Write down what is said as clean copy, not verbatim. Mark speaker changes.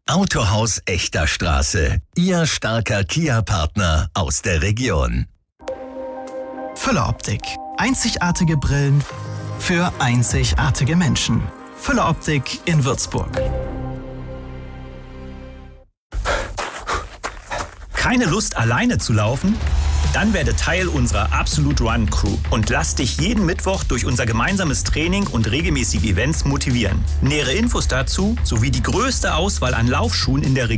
Speaker 1: Autohaus Echter Straße. Ihr starker Kia-Partner aus der Region.
Speaker 2: Füller Optik. Einzigartige Brillen für einzigartige Menschen. Füller Optik in Würzburg.
Speaker 3: Keine Lust, alleine zu laufen? Dann werde Teil unserer Absolute Run Crew und lass dich jeden Mittwoch durch unser gemeinsames Training und regelmäßige Events motivieren. Nähere Infos dazu sowie die größte Auswahl an Laufschuhen in der Region